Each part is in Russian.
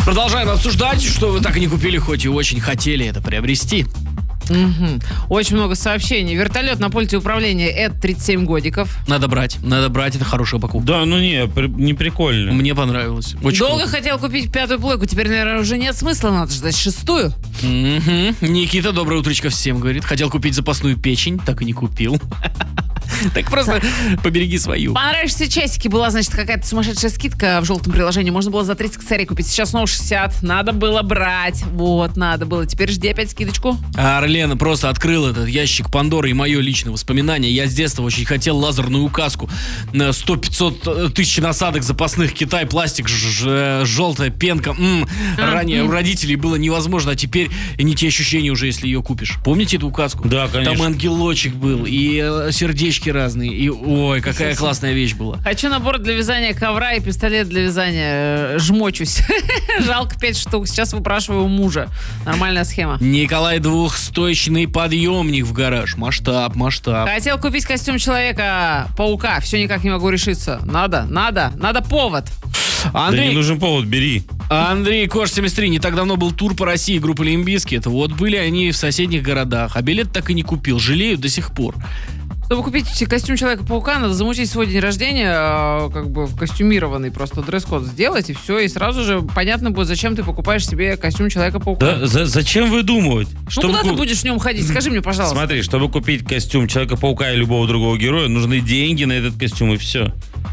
Продолжаем обсуждать, что вы так и не купили, хоть и очень хотели это приобрести. Угу. Очень много сообщений. Вертолет на пульте управления, это 37 годиков. Надо брать, это хорошая покупка. Да, не прикольно. Мне понравилось. Очень Долго круто. хотел купить 5-ю плойку, теперь, наверное, уже нет смысла, надо ждать 6-ю. Никита, доброе утречко всем, говорит. Хотел купить запасную печень, так и не купил. Так просто побереги свою. Понравишься часики, была, значит, какая-то сумасшедшая скидка в желтом приложении. Можно было за 30 косарей купить. Сейчас снова 60. Надо было брать. Вот, надо было. Теперь жди опять скидочку. А Орлена просто открыл этот ящик Пандоры и мое личное воспоминание. Я с детства очень хотел лазерную указку. 100-500 тысяч насадок запасных, Китай, пластик, желтая пенка. Ранее у родителей было невозможно, а теперь не те ощущения уже, если ее купишь. Помните эту указку? Да, конечно. Там ангелочек был, и сердечки разные, и ой, какая классная вещь была. Хочу набор для вязания ковра и пистолет для вязания. Жмочусь. Жалко 5 штук. Сейчас выпрашиваю у мужа. Нормальная схема. Николай, двухстойчный подъемник в гараж. Масштаб. Хотел купить костюм Человека-паука. Все никак не могу решиться. Надо повод. Да не Андрей, нужен повод, бери. Андрей Кош 73. Не так давно был тур по России группы Limp Bizkit. Вот были они в соседних городах, а билет так и не купил. Жалею до сих пор. Чтобы купить костюм Человека-паука, надо замутить свой день рождения, как бы в костюмированный, просто дресс-код сделать, и все, и сразу же понятно будет, зачем ты покупаешь себе костюм Человека-паука. Да, зачем выдумывать? Куда ты будешь в нем ходить? Скажи мне, пожалуйста. Смотри, чтобы купить костюм Человека-паука и любого другого героя, нужны деньги на этот костюм, и все.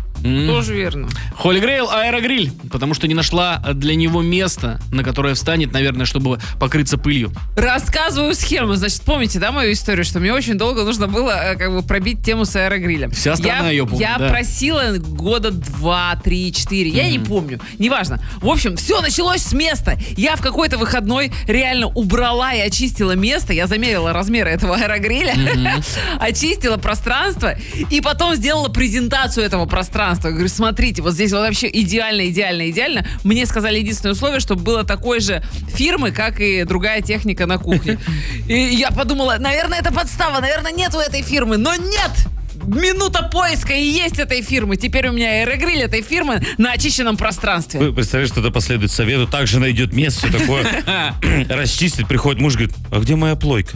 Тоже верно. Холли Грейл аэрогриль, потому что не нашла для него места, на которое встанет, наверное, чтобы покрыться пылью. Рассказываю схему. Значит, помните, да, мою историю, что мне очень долго нужно было как бы пробить тему с аэрогрилем. Вся страна ее помнит, Я да. просила года 2, 3, 4. Я не помню. Неважно. В общем, все началось с места. Я в какой-то выходной реально убрала и очистила место. Я замерила размеры этого аэрогриля. Очистила пространство. И потом сделала презентацию этого пространства. Я говорю, смотрите, вот здесь вот вообще идеально. Мне сказали единственное условие, чтобы было такой же фирмы, как и другая техника на кухне. И я подумала, наверное, это подстава, наверное, нет у этой фирмы, но нет! Минута поиска и есть этой фирмы. Теперь у меня аэрогриль этой фирмы на очищенном пространстве. Вы представляете, что это последует совету, также найдет место, все такое, расчистит, приходит муж, говорит, а где моя плойка?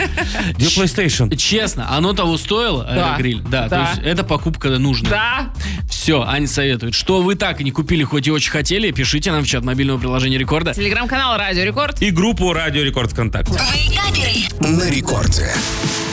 Где PlayStation? Честно, оно того стоило, аэрогриль? Да. То есть это покупка нужная. Да. Все, Аня советует. Что вы так и не купили, хоть и очень хотели, пишите нам в чат мобильного приложения Рекорда. Телеграм-канал Радио Рекорд. И группу Радио Рекорд ВКонтакте. На рекорде.